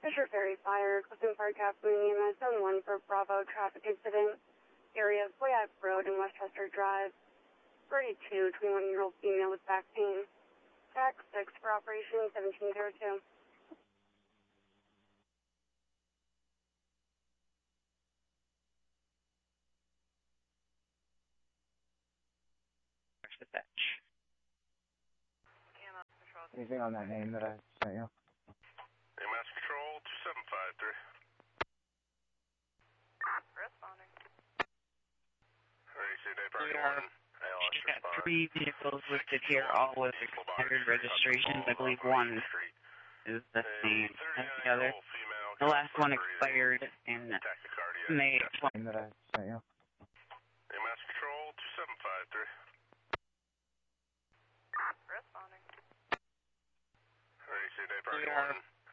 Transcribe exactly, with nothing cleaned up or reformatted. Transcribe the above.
Fisher Ferry Fire, Clifton Park Avenue, E M S Zone one for Bravo traffic incident. Area of Boyack Road and Westchester Drive. thirty-two, twenty-one-year-old female with back pain. Tax six for operation seventeen oh two. Dispatch. Anything on that name that I sent you? A M S Control two seven five three. Responding. Ready to day priority We are, one. A L S we've got respond. three vehicles listed here, all with expired registrations. I believe one is the same as the other. The last one expired in May twentieth. Name that I sent you? A M S Control two seven five three. Responding. Ready to day We priority are, one.